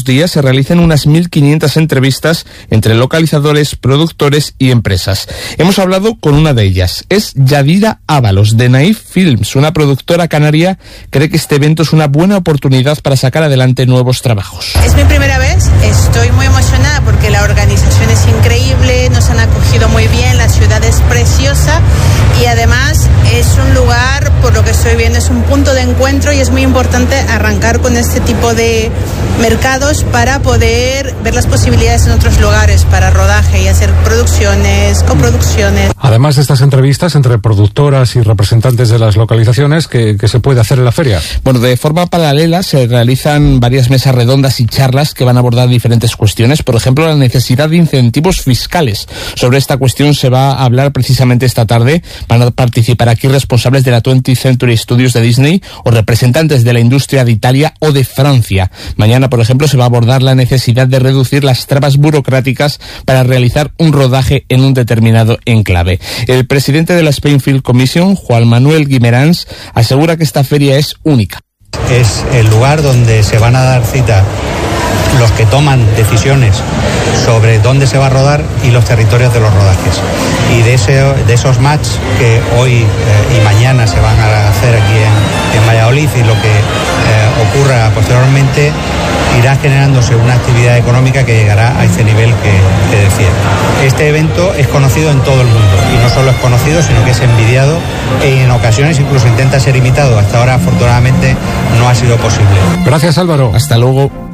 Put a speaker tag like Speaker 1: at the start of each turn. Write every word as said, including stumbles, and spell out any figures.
Speaker 1: días se realizan unas mil quinientas entrevistas entre localizadores, productores y empresas. Hemos hablado con una de ellas. Es Yadira Ábalos, de Naif Films, una productora canaria. Cree que este evento es una buena oportunidad para sacar adelante nuevos trabajos.
Speaker 2: Es mi primera vez, estoy muy emocionada porque la organización es increíble, nos han acogido muy bien, la ciudad es preciosa y además es un lugar, por lo que estoy viendo, es un punto de encuentro y es muy importante arrancar con este tipo de mercados para poder ver las posibilidades en otros lugares para rodaje y hacer producciones, coproducciones.
Speaker 3: Además de estas entrevistas entre productoras y representantes de las localizaciones, ¿qué, qué se puede hacer en la feria?
Speaker 1: Bueno, de forma paralela se realizan varias mesas redondas y charlas que van a abordar diferentes cuestiones. Por ejemplo, la necesidad de incentivos fiscales. Sobre esta cuestión se va a hablar precisamente esta tarde. Van a participar aquí responsables de la twentieth Century Studios de Disney o representantes de la industria de Italia o de Francia. Mañana, por ejemplo, se va a abordar la necesidad de reducir las trabas burocráticas para realizar un rodaje en un determinado enclave. El presidente de la Spain Film Commission, Juan Manuel Guimerans, asegura que esta feria es única.
Speaker 4: Es el lugar donde se van a dar cita los que toman decisiones sobre dónde se va a rodar y los territorios de los rodajes. Y de, ese, de esos match que hoy eh, y mañana se van a hacer aquí en, en Valladolid y lo que eh, ocurra posteriormente, irá generándose una actividad económica que llegará a ese nivel que, que decía. Este evento es conocido en todo el mundo y no solo es conocido, sino que es envidiado e en ocasiones incluso intenta ser imitado. Hasta ahora, afortunadamente, no ha sido posible.
Speaker 3: Gracias, Álvaro.
Speaker 1: Hasta luego.